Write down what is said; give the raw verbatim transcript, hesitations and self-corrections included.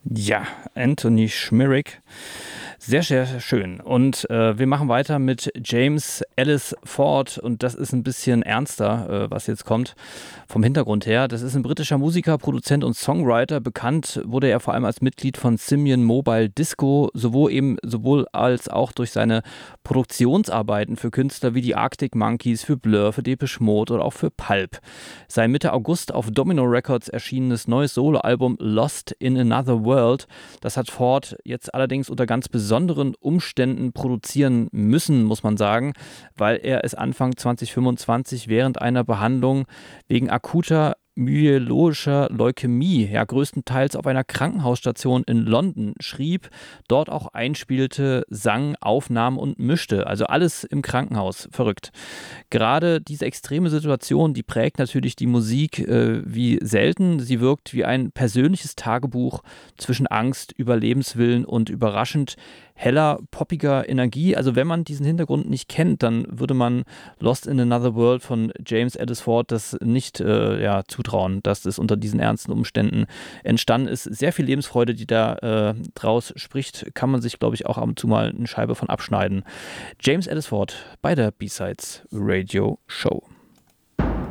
Ja, Anthony Schmierick. Sehr, sehr schön. Und äh, wir machen weiter mit James Ellis Ford und das ist ein bisschen ernster, äh, was jetzt kommt vom Hintergrund her. Das ist ein britischer Musiker, Produzent und Songwriter. Bekannt wurde er vor allem als Mitglied von Simian Mobile Disco, sowohl eben sowohl als auch durch seine Produktionsarbeiten für Künstler wie die Arctic Monkeys, für Blur, für Depeche Mode oder auch für Pulp. Sein Mitte August auf Domino Records erschienenes neues Soloalbum Lost in Another World, das hat Ford jetzt allerdings unter ganz besonderen Umständen produzieren müssen, muss man sagen, weil er es Anfang zwanzig fünfundzwanzig während einer Behandlung wegen akuter myeloischer Leukämie, ja größtenteils auf einer Krankenhausstation in London schrieb, dort auch einspielte, sang, aufnahm und mischte, also alles im Krankenhaus, verrückt. Gerade diese extreme Situation, die prägt natürlich die Musik äh, wie selten, sie wirkt wie ein persönliches Tagebuch zwischen Angst, Überlebenswillen und überraschend heller, poppiger Energie. Also wenn man diesen Hintergrund nicht kennt, dann würde man Lost in Another World von James Ellis Ford das nicht äh, ja, zutrauen, dass das unter diesen ernsten Umständen entstanden ist. Sehr viel Lebensfreude, die da äh, draus spricht, kann man sich, glaube ich, auch ab und zu mal eine Scheibe von abschneiden. James Ellis Ford bei der B-Sides Radio Show.